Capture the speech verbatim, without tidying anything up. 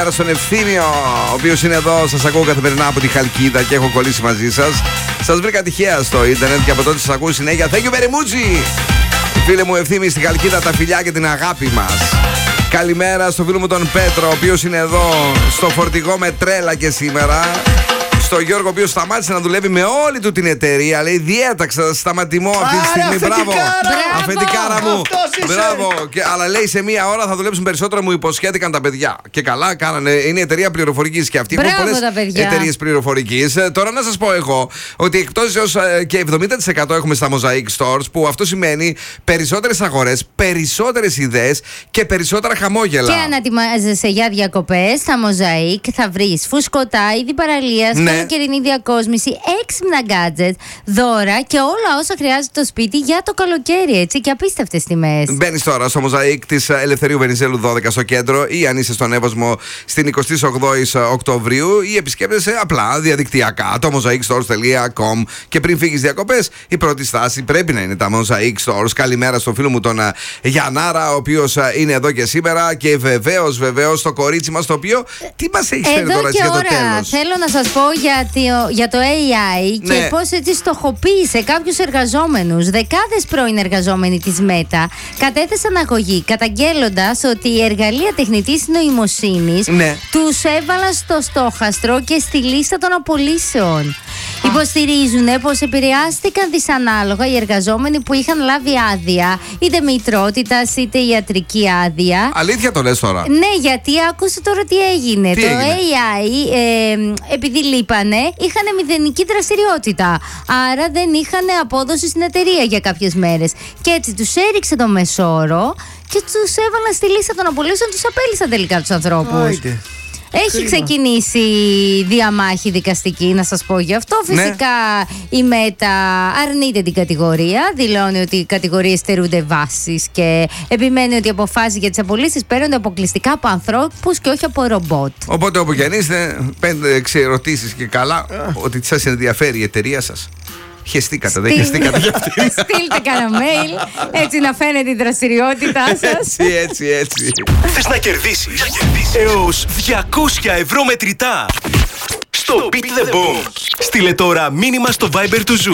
Στον Ευθύμιο, ο οποίος είναι εδώ, σας ακούω καθημερινά από τη Χαλκίδα και έχω κολλήσει μαζί σας. Σας βρήκα τυχαία στο ίντερνετ και από τότε σας ακούω συνέχεια. Thank you very much. Φίλε μου Ευθύμη στη Χαλκίδα, τα φιλιά και την αγάπη μας. Καλημέρα στο φίλο μου τον Πέτρο, ο οποίος είναι εδώ στο φορτηγό με τρέλα και σήμερα. Στο Γιώργο, ο οποίος σταμάτησε να δουλεύει με όλη του την εταιρεία. Λέει διέταξα σταματημό αυτή τη στιγμή. Μπράβο, αφεντικάρα μου. Μπράβο. Και, αλλά λέει σε μία ώρα θα δουλέψουν περισσότερο, μου υποσχέθηκαν τα παιδιά. Και καλά κάνανε. Είναι η εταιρεία πληροφορικής και αυτή. Έχουν πολλές εταιρείες πληροφορικής. Ε, τώρα να σας πω εγώ ότι εκτός έως και εβδομήντα τοις εκατό έχουμε στα Mosaic Stores, που αυτό σημαίνει περισσότερες αγορές, περισσότερες ιδέες και περισσότερα χαμόγελα. Και αν ετοιμάζεσαι για διακοπές, στα Mosaic θα βρεις φουσκωτά, είδη παραλίας. Ναι. Καλοκαιρινή διακόσμηση, έξυπνα gadgets, δώρα και όλα όσα χρειάζεται το σπίτι για το καλοκαίρι, έτσι, και απίστευτες τιμές. Μπαίνεις τώρα στο Mosaic της Ελευθερίου Βενιζέλου δώδεκα στο κέντρο, ή αν είσαι στον Εύωσμο στην εικοστή ογδόη Οκτωβρίου, ή επισκέπτεσαι απλά διαδικτυακά το mosaic stores τελεία com. Και πριν φύγεις διακοπές, η πρώτη στάση πρέπει να είναι τα Mosaic Stores. Καλημέρα στο φίλο μου τον Γιαννάρα, ο οποίος είναι εδώ και σήμερα, και βεβαίως, βεβαίως το κορίτσι μας, το οποίο τι μας έχει φέρει τώρα για το τέλος. Θέλω να σας πω για το, για το έι άι και ναι. πώς έτσι στοχοποίησε κάποιους εργαζόμενους. Δεκάδες πρώην εργαζόμενοι της Meta κατέθεσαν αγωγή καταγγέλλοντας ότι η εργαλεία τεχνητής νοημοσύνης ναι. τους έβαλαν στο στόχαστρο και στη λίστα των απολύσεων. Υποστηρίζουν πως επηρεάστηκαν δυσανάλογα οι εργαζόμενοι που είχαν λάβει άδεια, είτε μητρότητας είτε ιατρική άδεια. Αλήθεια το λες τώρα? Ναι, γιατί άκουσε τώρα τι έγινε. Τι το έγινε? έι άι, ε, επειδή λείπανε, είχαν μηδενική δραστηριότητα. Άρα δεν είχαν απόδοση στην εταιρεία για κάποιες μέρες. Και έτσι τους έριξε το μεσόρο και τους έβαλαν στη λίστα των απολύσεων, τους απέλυσαν τελικά τους ανθρώπους. Άιτε. Έχει Κρίμα. ξεκινήσει διαμάχη δικαστική, να σας πω γι' αυτό. Φυσικά ναι. η Meta αρνείται την κατηγορία. Δηλώνει ότι οι κατηγορίες στερούνται βάσης και επιμένει ότι οι αποφάσεις για τις απολύσεις παίρνονται αποκλειστικά από ανθρώπους και όχι από ρομπότ. Οπότε όπου κι αν είστε, πέντε έξι ερωτήσεις και καλά ότι σας ενδιαφέρει η εταιρεία σας. Χεστήκατε, δεν χεστήκατε για αυτή. Στείλτε κανένα mail, έτσι να φαίνεται η δραστηριότητά σας. Έτσι, έτσι, έτσι. Θες να κερδίσεις έως διακόσια ευρώ μετρητά στο Beat the Boom? Στείλε τώρα μήνυμα στο Viber του Ζου